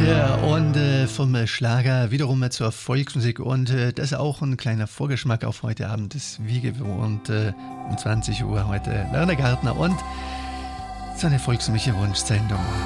Ja, und vom Schlager wiederum zur Volksmusik und das ist auch ein kleiner Vorgeschmack auf heute Abend, das wie gewohnt um 20 Uhr heute Werner Gartner und seine volksmusische Wunschsendung.